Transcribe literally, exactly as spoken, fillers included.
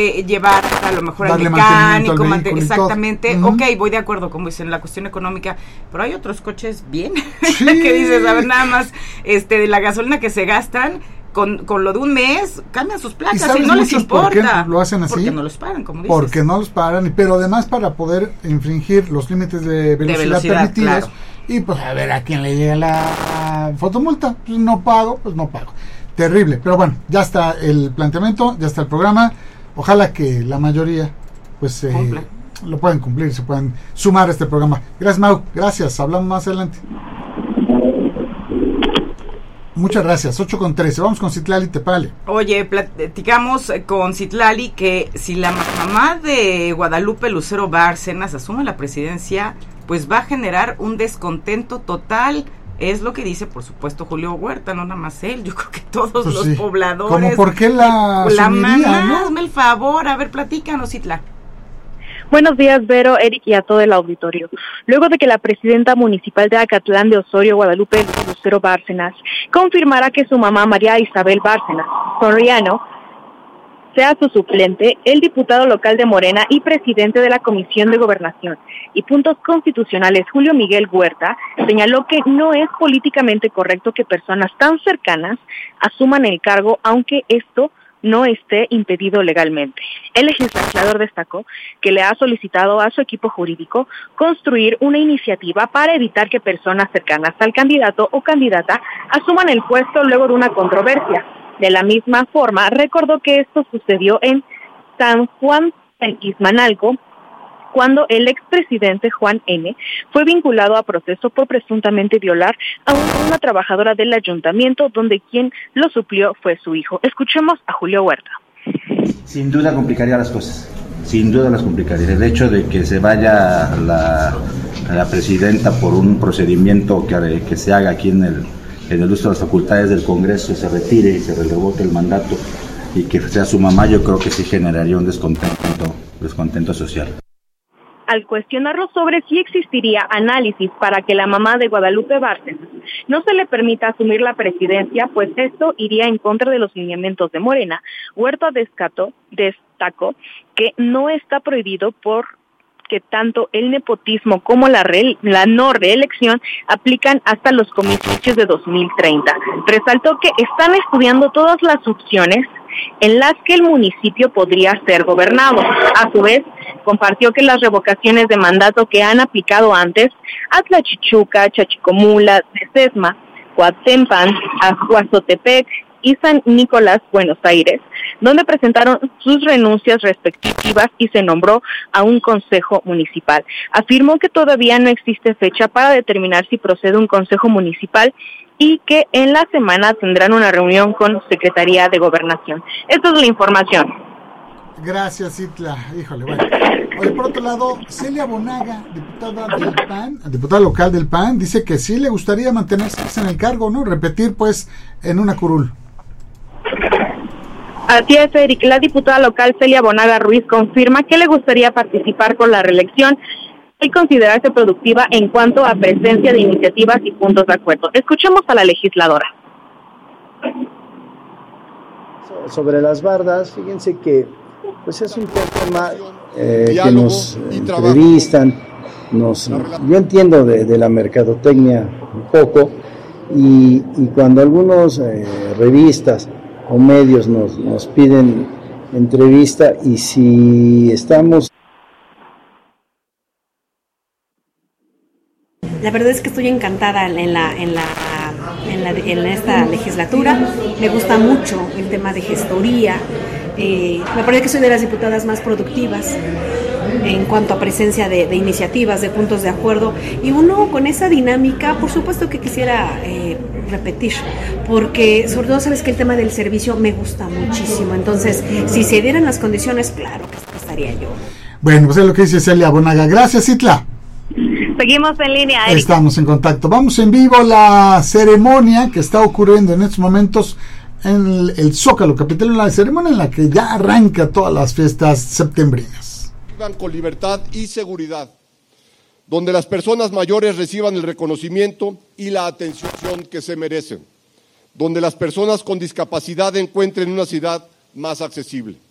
eh, llevar a lo mejor Darle al mecánico, mantenimiento al vehículo exactamente, uh-huh. ok, voy de acuerdo, como dicen, la cuestión económica, pero hay otros coches bien, sí. que dices, a ver, nada más, este, de la gasolina que se gastan, Con, con lo de un mes, cambian sus placas y, y no les importa. ¿Por qué lo hacen así? Porque no los paran, como dices. Porque no los paran, pero además para poder infringir los límites de velocidad, de velocidad permitidos. Claro. Y pues a ver a quién le llega la fotomulta. Pues no pago, pues no pago. Terrible. Pero bueno, ya está el planteamiento, ya está el programa. Ojalá que la mayoría pues eh, lo puedan cumplir, se puedan sumar a este programa. Gracias, Mau. Gracias. Hablamos más adelante. Muchas gracias, ocho con trece, vamos con Citlali Tepale. Oye, platicamos con Citlali que si la mamá de Guadalupe Lucero Bárcenas asume la presidencia, pues va a generar un descontento total, es lo que dice por supuesto Julio Huerta, no nada más él, yo creo que todos pues los sí. pobladores. ¿Cómo por qué la La asumiría, mamá, no? hazme el favor, a ver, platícanos, Citla. Buenos días, Vero, Eric y a todo el auditorio. Luego de que la presidenta municipal de Acatlán de Osorio, Guadalupe Lucero Bárcenas, confirmara que su mamá María Isabel Bárcenas Soriano sea su suplente, el diputado local de Morena y presidente de la Comisión de Gobernación y Puntos Constitucionales, Julio Miguel Huerta, señaló que no es políticamente correcto que personas tan cercanas asuman el cargo, aunque esto no esté impedido legalmente. El legislador destacó que le ha solicitado a su equipo jurídico construir una iniciativa para evitar que personas cercanas al candidato o candidata asuman el puesto luego de una controversia. De la misma forma, recordó que esto sucedió en San Juan en Izmanalco, cuando el expresidente Juan N. fue vinculado a proceso por presuntamente violar a una trabajadora del ayuntamiento, donde quien lo suplió fue su hijo. Escuchemos a Julio Huerta. Sin duda complicaría las cosas, sin duda las complicaría. El hecho de que se vaya la, la presidenta por un procedimiento que, que se haga aquí en el, en el uso de las facultades del Congreso, se retire y se revoque el mandato y que sea su mamá, yo creo que sí generaría un descontento, descontento social. Al cuestionarlo sobre si existiría análisis para que la mamá de Guadalupe Bárcenas no se le permita asumir la presidencia, pues esto iría en contra de los lineamientos de Morena, Huerta descató, destacó que no está prohibido por que tanto el nepotismo como la, re, la no reelección aplican hasta los comicios de dos mil treinta. Resaltó que están estudiando todas las opciones en las que el municipio podría ser gobernado. A su vez, compartió que las revocaciones de mandato que han aplicado antes, Atlachichuca, Chachicomula, Sesma, Coatempan, Azuazotepec y San Nicolás, Buenos Aires, donde presentaron sus renuncias respectivas y se nombró a un consejo municipal. Afirmó que todavía no existe fecha para determinar si procede un consejo municipal y que en la semana tendrán una reunión con Secretaría de Gobernación. Esta es la información. Gracias, Itla. Híjole, bueno. Oye, por otro lado, Celia Bonaga, diputada del P A N, diputada local del P A N, dice que sí le gustaría mantenerse en el cargo, ¿no? Repetir, pues, en una curul. Así es, Eric. La diputada local Celia Bonaga Ruiz confirma que le gustaría participar con la reelección y considerarse productiva en cuanto a presencia de iniciativas y puntos de acuerdo. Escuchemos a la legisladora. Sobre las bardas, fíjense que pues es un tema eh, que nos entrevistan, nos, yo entiendo de, de la mercadotecnia un poco, y, y cuando algunos eh, revistas o medios nos, nos piden entrevista, y si estamos... La verdad es que estoy encantada en la, en la, en la, en esta legislatura. Me gusta mucho el tema de gestoría. Eh, me parece que soy de las diputadas más productivas en cuanto a presencia de, de iniciativas, de puntos de acuerdo, y uno con esa dinámica, por supuesto que quisiera eh, repetir, porque sobre todo sabes que el tema del servicio me gusta muchísimo, entonces si se dieran las condiciones, claro que estaría yo. Bueno, pues es lo que dice Celia Bonaga. Gracias, Itla. Seguimos en línea, Eric. Estamos en contacto. Vamos en vivo a la ceremonia que está ocurriendo en estos momentos en el, el Zócalo capitalino, la ceremonia en la que ya arranca todas las fiestas septembrinas. Vivan con libertad y seguridad, donde las personas mayores reciban el reconocimiento y la atención que se merecen, donde las personas con discapacidad encuentren una ciudad más accesible.